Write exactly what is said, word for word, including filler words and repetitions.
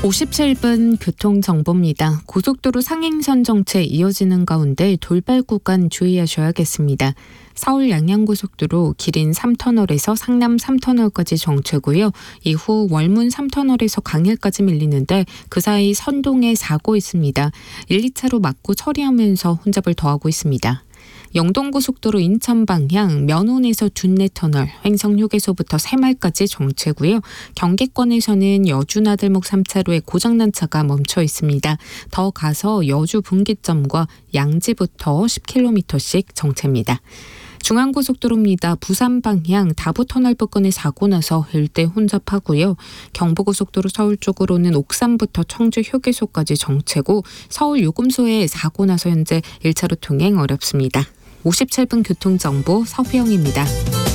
오십칠 분 교통정보입니다. 고속도로 상행선 정체 이어지는 가운데 돌발 구간 주의하셔야겠습니다. 서울 양양고속도로 기린 삼 터널에서 상남 삼 터널까지 정체고요. 이후 월문 삼 터널에서 강일까지 밀리는데 그 사이 선동에 사고 있습니다. 일, 이 차로 막고 처리하면서 혼잡을 더하고 있습니다. 영동고속도로 인천 방향 면온에서 둔내터널, 횡성휴게소부터 새말까지 정체고요. 경기권에서는 여주나들목 삼 차로에 고장난 차가 멈춰 있습니다. 더 가서 여주 분기점과 양지부터 십 킬로미터씩 정체입니다. 중앙고속도로입니다. 부산 방향 다부터널 부근에 사고 나서 일대 혼잡하고요. 경부고속도로 서울 쪽으로는 옥산부터 청주 휴게소까지 정체고 서울 요금소에 사고 나서 현재 일 차로 통행 어렵습니다. 오십칠 분 교통정보 서휘영입니다.